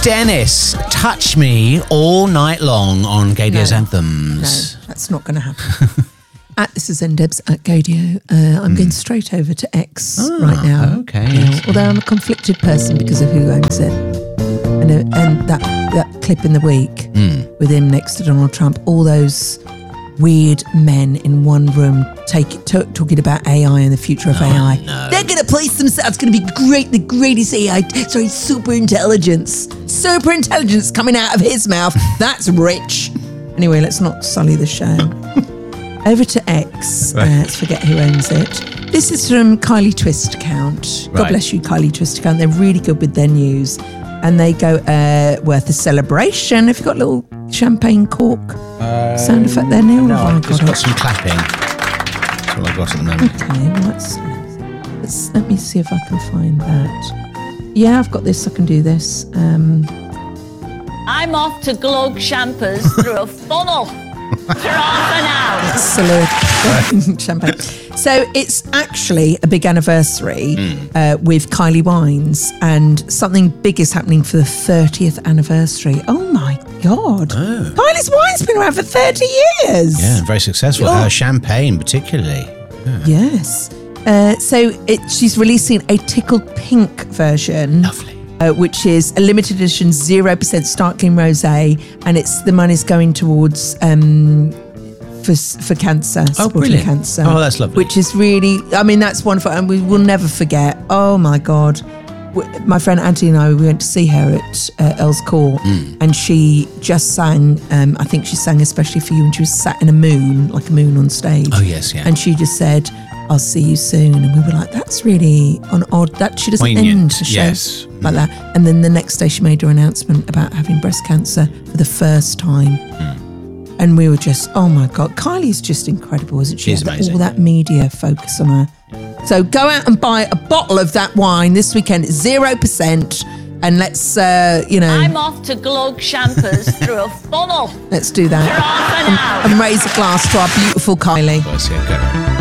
Dennis, touch me all night long on Gadio's Anthems. No, that's not going to happen. This is Ndebs at Gadio. I'm going straight over to X right now. Okay. Although I'm a conflicted person because of who owns it. And that clip in the week with him next to Donald Trump, all those weird men in one room talking about AI and the future of AI. No. They're going to place themselves. It's going to be great. The greatest AI. Sorry, super intelligence coming out of his mouth. That's rich. Anyway, let's not sully the show. Over to X. Let's forget who owns it. This is from Kylie Twist account. God bless you, Kylie Twist account. They're really good with their news. And they go, worth a celebration. Have you got a little champagne cork sound effect there, Neil? No, I've just got some clapping. That's all I've got at the moment. Okay, well, let me see if I can find that. Yeah, I've got this. I can do this. I'm off to glug champers through a funnel for half an hour. Salute. Champagne. So it's actually a big anniversary with Kylie Wines, and something big is happening for the 30th anniversary. Oh my God. Oh. Kylie's Wines been around for 30 years. Yeah, very successful. Her champagne particularly. Yeah. Yes. She's releasing a tickled pink version. Lovely. Which is a limited edition 0% sparkling rosé, and the money's going towards for cancer, supporting cancer. Oh, that's lovely. Which is really, that's wonderful, and we will never forget. Oh my God. My friend Auntie and I, we went to see her at Earl's Court, and she just sang, I think she sang especially for you, and she was sat in a moon on stage. Oh yes, yeah. And she just said, I'll see you soon. And we were like, that's really odd. That she doesn't Poignant. end the show Yes. like that. And then the next day she made her announcement about having breast cancer for the first time. And we were just, oh my God, Kylie's just incredible, isn't she? She's amazing. All that media focus on her. So go out and buy a bottle of that wine this weekend. It's 0%. And let's, I'm off to glug champers through a funnel let's do that. for half an hour. And raise a glass to our beautiful Kylie. Well, see, okay.